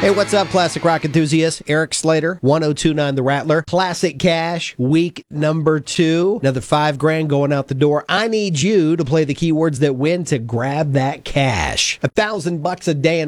Hey, what's up, classic rock enthusiasts? Eric Slater, 1029 The Rattler. Classic Cash, week number 2. Another $5,000 going out the door. I need you to play the keywords that win to grab that cash. $1,000 a day. And